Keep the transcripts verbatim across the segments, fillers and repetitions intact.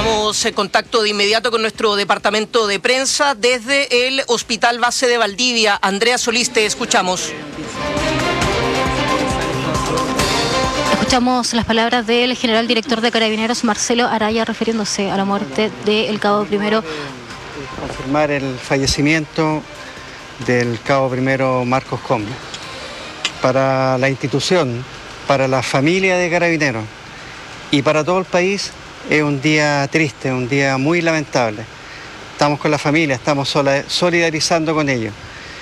Tomamos eh, contacto de inmediato con nuestro departamento de prensa desde el Hospital Base de Valdivia. Andrea Solís, te escuchamos. Escuchamos las palabras del general director de Carabineros, Marcelo Araya, refiriéndose a la muerte del cabo primero. Confirmar el fallecimiento del cabo primero Marcos Combe. Para la institución, para la familia de Carabineros y para todo el país es un día triste, un día muy lamentable. Estamos con la familia, estamos solidarizando con ellos.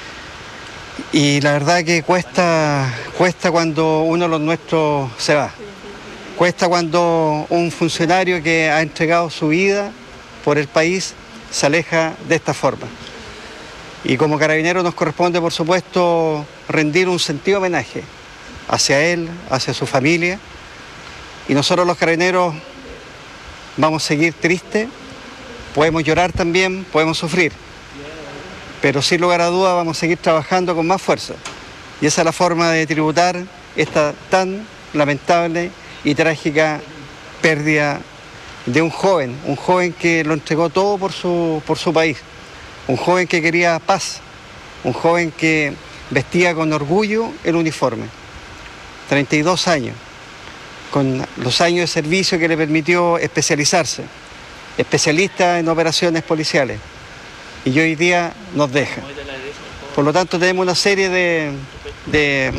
Y la verdad que cuesta, cuesta cuando uno de los nuestros se va. Cuesta cuando un funcionario que ha entregado su vida por el país se aleja de esta forma. Y como Carabineros nos corresponde, por supuesto, rendir un sentido homenaje hacia él, hacia su familia. Y nosotros los Carabineros vamos a seguir tristes, podemos llorar también, podemos sufrir. Pero sin lugar a dudas vamos a seguir trabajando con más fuerza. Y esa es la forma de tributar esta tan lamentable y trágica pérdida de un joven, un joven que lo entregó todo por su, por su país, un joven que quería paz, un joven que vestía con orgullo el uniforme, treinta y dos años, con los años de servicio que le permitió especializarse, especialista en operaciones policiales. Y hoy día nos deja. Por lo tanto, tenemos una serie de, de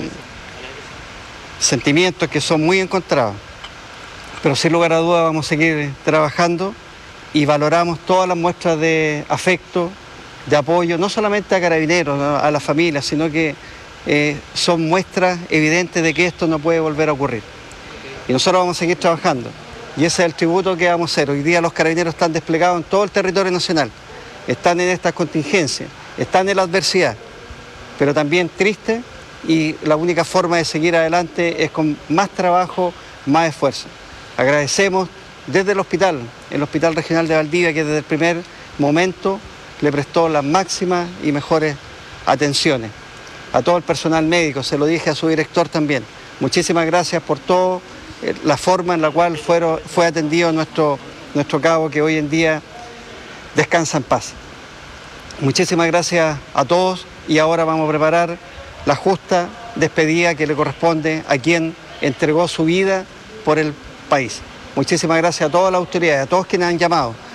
sentimientos que son muy encontrados. Pero sin lugar a dudas vamos a seguir trabajando y valoramos todas las muestras de afecto, de apoyo, no solamente a Carabineros, ¿no?, a la familia, sino que eh, son muestras evidentes de que esto no puede volver a ocurrir. Y nosotros vamos a seguir trabajando. Y ese es el tributo que vamos a hacer. Hoy día los Carabineros están desplegados en todo el territorio nacional. Están en estas contingencias, están en la adversidad, pero también tristes, y la única forma de seguir adelante es con más trabajo, más esfuerzo. Agradecemos desde el hospital, el Hospital Regional de Valdivia, que desde el primer momento le prestó las máximas y mejores atenciones. A todo el personal médico, se lo dije a su director también. Muchísimas gracias por toda la forma en la cual fueron, fue atendido nuestro, nuestro cabo, que hoy en día descansa en paz. Muchísimas gracias a todos, y ahora vamos a preparar la justa despedida que le corresponde a quien entregó su vida por el país. Muchísimas gracias a todas las autoridades, a todos quienes han llamado.